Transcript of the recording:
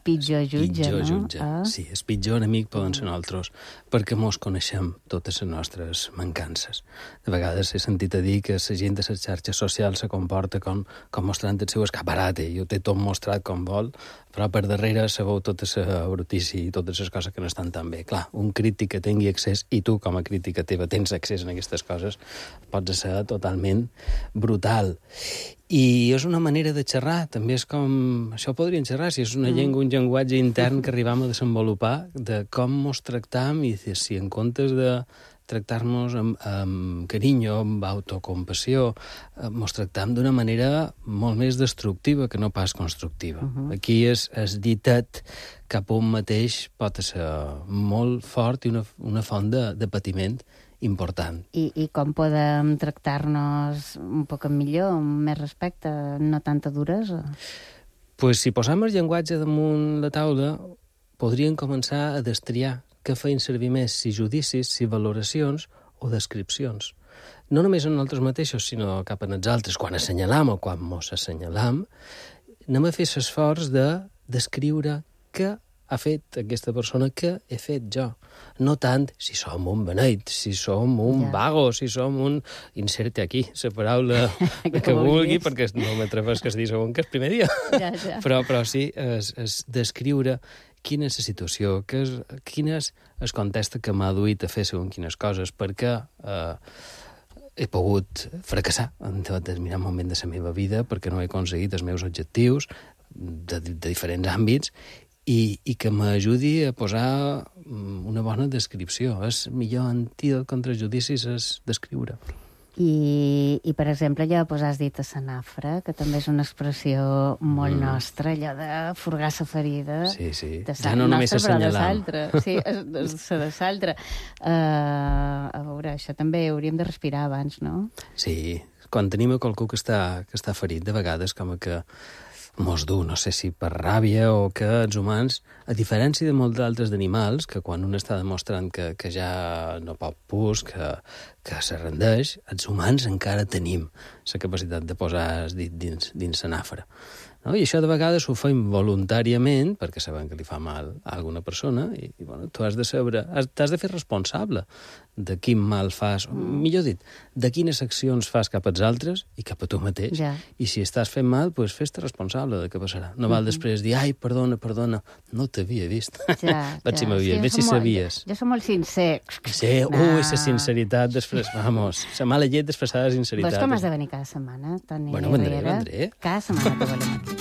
pitjor jutge, no? Jutge. Sí, el pitjor enemic poden ser nosaltres, perquè mos coneixem totes les nostres mancances. De vegades he sentit a dir que la gent de les xarxes socials se comporta com mostrant el seu escaparate, i ho té tot mostrat com vol, però per darrere sabeu tota la brutícia i totes les coses que no estan tan bé. Clar, un crític que tingui accés, i tu com a crítica teva tens accés a aquestes coses, pots ser totalment brutal. I és una manera de xerrar, també és com... Això podríem xerrar, si és una llengua, un llenguatge intern que arribam a desenvolupar, de com mos tractam, i si en comptes de tractar-nos amb carinyo, amb autocompassió, mos tractam d'una manera molt més destructiva que no pas constructiva. Aquí és ditet cap a un mateix pot ser molt fort i una font de patiment important. I com podem tractar-nos un poc millor, amb més respecte, no tanta duresa? Pues si posam el llenguatge damunt la taula, podríem començar a destriar què feien servir més, si judicis, si valoracions o descripcions. No només en nosaltres mateixos, sinó cap en els altres. Quan assenyalam o quan mos assenyalam, anem a fer l'esforç de descriure què ha fet aquesta persona, que he fet jo. No tant si som un beneit, si som un vago, si som un... Inserte aquí la paraula que vulgui, perquè no m'atreveix que es digui segon que el primer dia. Però sí, és descriure quina és la situació, quin és el context que m'ha duit a fer segons quines coses, perquè he pogut fracassar en determinat moment de la meva vida, perquè no he aconseguit els meus objectius de diferents àmbits, i que m'ajudi a posar una bona descripció. És el millor antídot contra els judicis és descriure. I per exemple, allò has dit a sa nafra, que també és una expressió molt nostra, allò de furgar sa ferida. Sí. Ja no només assenyalam. Sí, de l'altre. A veure, això també hauríem de respirar abans, no? Sí, quan tenim a qualcú que està ferit, de vegades com que mos du, no sé si per ràbia o que els humans, a diferència de molts altres animals, que quan un està demostrant que ja no pot pus, que se rendeix, els humans encara tenim la capacitat de posar el dit dins la nafra. No? I això de vegades ho fem voluntàriament, perquè sabem que li fa mal a alguna persona, i bueno, tu has de saber, t'has de fer responsable de quin mal fas, o millor dit, de quines accions fas cap als altres i cap a tu mateix. I si estàs fent mal, doncs fes-te responsable de què passarà. No val després dir, ai, perdona, no t'havia vist. Vaig si m'havies, veig si sabies. Jo som molt sincer. Sí, la sinceritat vamos, la mala llet disfressada de sinceritat. Vols com has de venir cada setmana, Toni? Bueno, vendré. Cada setmana te volem aquí.